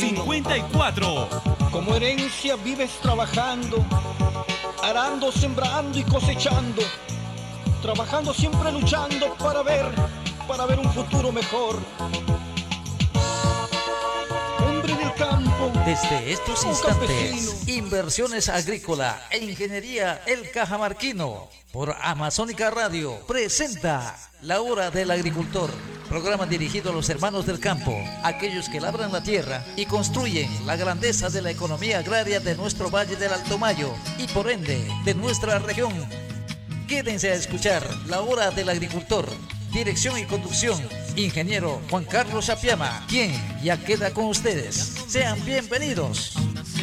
54. Como herencia vives trabajando, arando, sembrando y cosechando, trabajando siempre luchando para ver un futuro mejor. Hombre del campo. Desde estos instantes, Inversiones Agrícola e Ingeniería El Cajamarquino, por Amazónica Radio, presenta La Hora del Agricultor, programa dirigido a los hermanos del campo, aquellos que labran la tierra y construyen la grandeza de la economía agraria de nuestro Valle del Alto Mayo y por ende de nuestra región. Quédense a escuchar La Hora del Agricultor. Dirección y conducción, ingeniero Juan Carlos Apiama, quien ya queda con ustedes. Sean bienvenidos.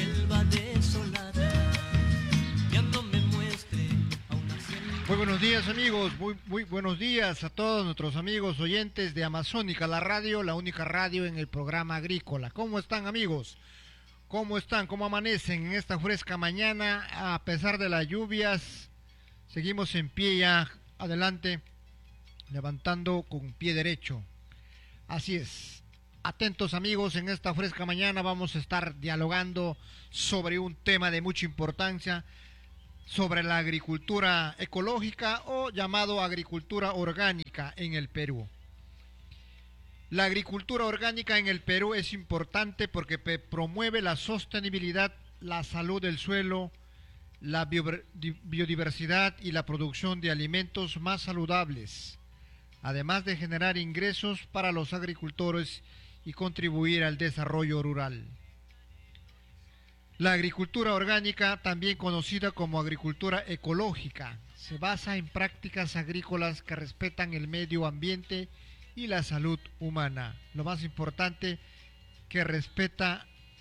Muy buenos días, amigos, muy buenos días a todos nuestros amigos oyentes de Amazónica, la radio, la única radio en el programa agrícola. ¿Cómo están, amigos? ¿Cómo están? ¿Cómo amanecen en esta fresca mañana? A pesar de las lluvias, seguimos en pie ya adelante, levantando con pie derecho. Así es. Atentos, amigos, en esta fresca mañana vamos a estar dialogando sobre un tema de mucha importancia, sobre la agricultura ecológica o llamado agricultura orgánica en el Perú. La agricultura orgánica en el Perú es importante porque promueve la sostenibilidad, la salud del suelo, la biodiversidad y la producción de alimentos más saludables, además de generar ingresos para los agricultores y contribuir al desarrollo rural. La agricultura orgánica, también conocida como agricultura ecológica, se basa en prácticas agrícolas que respetan el medio ambiente y la salud humana. Lo más importante, que respetan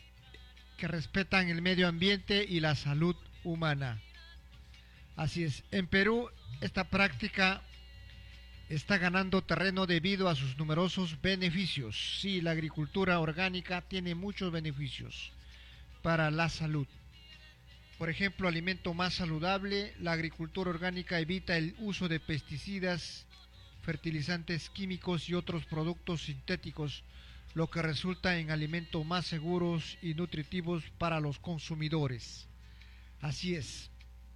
el medio ambiente y la salud humana. Así es. En Perú, esta práctica está ganando terreno debido a sus numerosos beneficios. Sí, la agricultura orgánica tiene muchos beneficios para la salud. Por ejemplo, alimento más saludable. La agricultura orgánica evita el uso de pesticidas, fertilizantes químicos y otros productos sintéticos, lo que resulta en alimentos más seguros y nutritivos para los consumidores. Así es.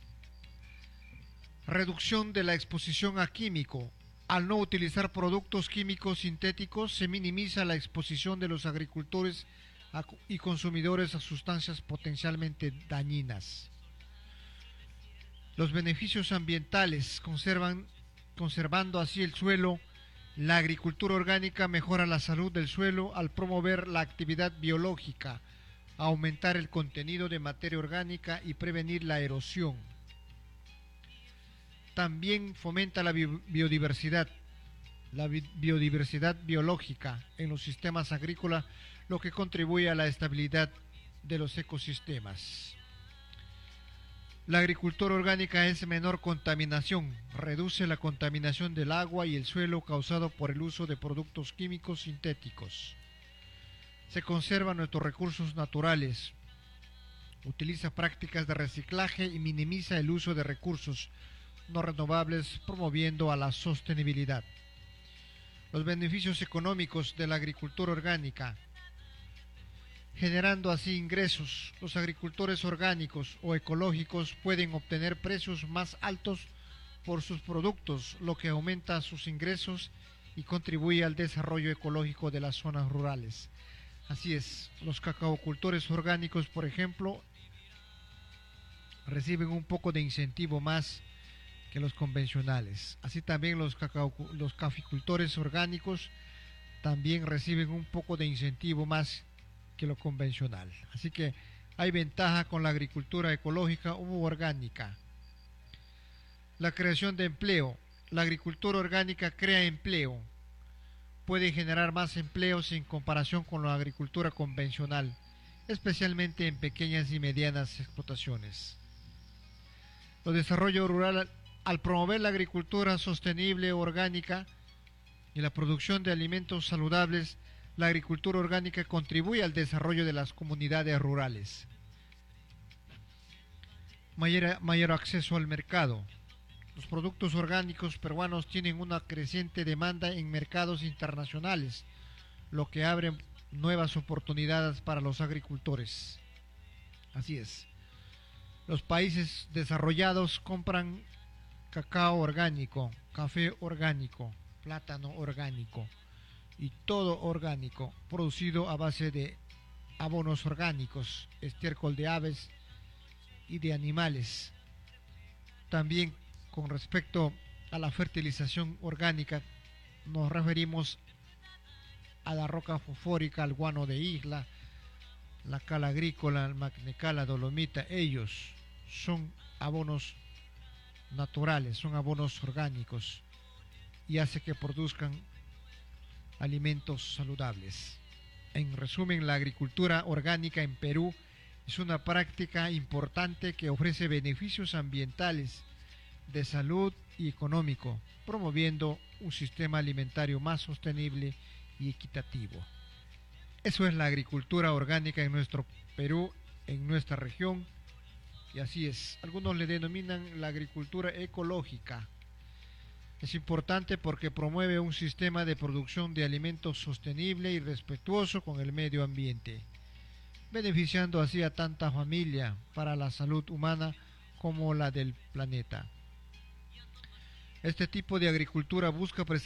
Reducción de la exposición a químico. Al no utilizar productos químicos sintéticos, se minimiza la exposición de los agricultores y consumidores a sustancias potencialmente dañinas. Los beneficios ambientales, conservando así el suelo. La agricultura orgánica mejora la salud del suelo al promover la actividad biológica, aumentar el contenido de materia orgánica y prevenir la erosión. También fomenta la biodiversidad biológica en los sistemas agrícolas, lo que contribuye a la estabilidad de los ecosistemas. La agricultura orgánica es menor contaminación, reduce la contaminación del agua y el suelo causado por el uso de productos químicos sintéticos. Se conservan nuestros recursos naturales, utiliza prácticas de reciclaje y minimiza el uso de recursos no renovables, promoviendo a la sostenibilidad. Los beneficios económicos de la agricultura orgánica, generando así ingresos. Los agricultores orgánicos o ecológicos pueden obtener precios más altos por sus productos, lo que aumenta sus ingresos y contribuye al desarrollo ecológico de las zonas rurales. Así es, los cacaocultores orgánicos, por ejemplo, reciben un poco de incentivo más que los convencionales. Así también los caficultores orgánicos también reciben un poco de incentivo más que lo convencional. Así que hay ventaja con la agricultura ecológica u orgánica. La creación de empleo. La agricultura orgánica crea empleo. Puede generar más empleos en comparación con la agricultura convencional, especialmente en pequeñas y medianas explotaciones. El desarrollo rural. Al promover la agricultura sostenible orgánica y la producción de alimentos saludables, la agricultura orgánica contribuye al desarrollo de las comunidades rurales. Mayor acceso al mercado. Los productos orgánicos peruanos tienen una creciente demanda en mercados internacionales, lo que abre nuevas oportunidades para los agricultores. Así es. Los países desarrollados compran cacao orgánico, café orgánico, plátano orgánico y todo orgánico, producido a base de abonos orgánicos, estiércol de aves y de animales. También con respecto a la fertilización orgánica, nos referimos a la roca fosfórica, al guano de isla, la cal agrícola, el magnecal, la dolomita. Ellos son abonos naturales, son abonos orgánicos y hace que produzcan alimentos saludables. En resumen, la agricultura orgánica en Perú es una práctica importante que ofrece beneficios ambientales, de salud y económico, promoviendo un sistema alimentario más sostenible y equitativo. Eso es la agricultura orgánica en nuestro Perú, en nuestra región, y así es. Algunos le denominan la agricultura ecológica. Es importante porque promueve un sistema de producción de alimentos sostenible y respetuoso con el medio ambiente, beneficiando así a tanta familia para la salud humana como la del planeta. Este tipo de agricultura busca preservar